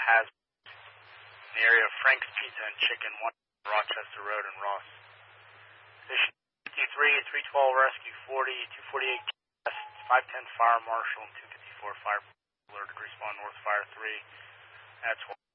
has in the area of Frank's Pizza and Chicken, 1 Rochester Road in Ross. Station 53, 312 Rescue 40, 248 510 Fire Marshal, and 254 Fire alerted. Respawn North Fire 3. That's